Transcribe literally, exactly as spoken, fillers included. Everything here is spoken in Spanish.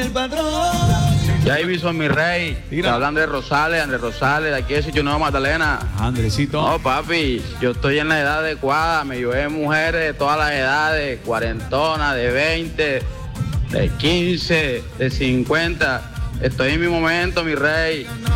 el patrón. Ya ahí son mi rey. Mira. Hablando de Rosales, Andrés Rosales, de aquí de Sitio Nuevo Magdalena. Andresito. No, papi, yo estoy en la edad adecuada. Me llevé mujeres de todas las edades, cuarentonas, de veinte, de quince, de cincuenta. Estoy en mi momento, mi rey.